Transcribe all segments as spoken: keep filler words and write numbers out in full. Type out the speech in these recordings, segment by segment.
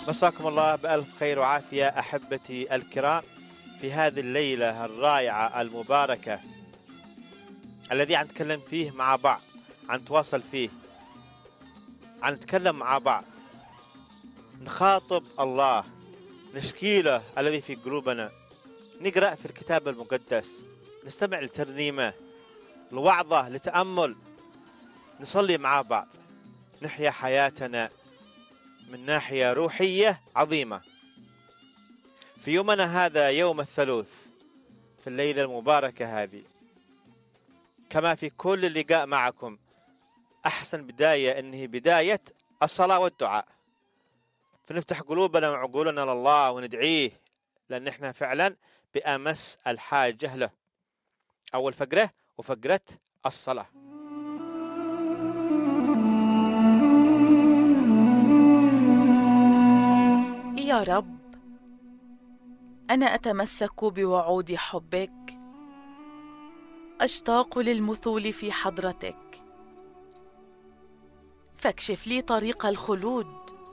مساكم الله بألف خير وعافية أحبتي الكرام في هذه الليلة الرائعة المباركة الذي عن نتكلم فيه مع بعض، عن نتواصل فيه، عن نتكلم مع بعض، نخاطب الله، نشكي له الذي في قلوبنا، نقرأ في الكتاب المقدس، نستمع لترنيمة، لوعظة، لتأمل، نصلي مع بعض، نحيا حياتنا من ناحية روحية عظيمة. في يومنا هذا يوم الثلاث، في الليلة المباركة هذه، كما في كل لقاء معكم، أحسن بداية أنه بداية الصلاة والدعاء، فنفتح قلوبنا وعقولنا لله وندعيه، لأن احنا فعلا بأمس الحاجة له. أول فقرة وفقرة الصلاة. يا رب، أنا أتمسك بوعود حبك، أشتاق للمثول في حضرتك، فاكشف لي طريق الخلود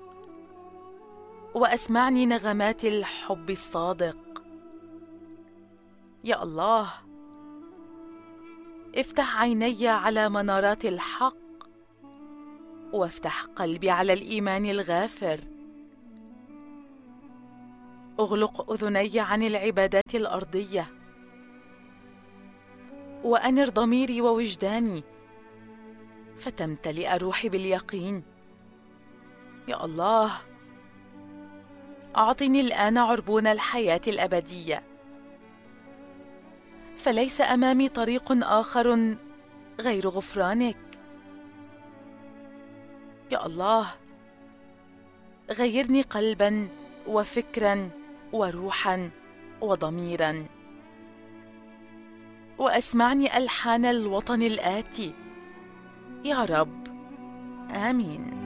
وأسمعني نغمات الحب الصادق. يا الله، افتح عيني على منارات الحق، وافتح قلبي على الإيمان الغافر، أغلق أذني عن العبادات الأرضية، وأنر ضميري ووجداني فتمتلئ روحي باليقين. يا الله، أعطني الآن عربون الحياة الأبدية، فليس أمامي طريق آخر غير غفرانك. يا الله، غيرني قلبا وفكرا وروحا وضميرا، وأسمعني ألحان الوطن الآتي. يا رب، آمين.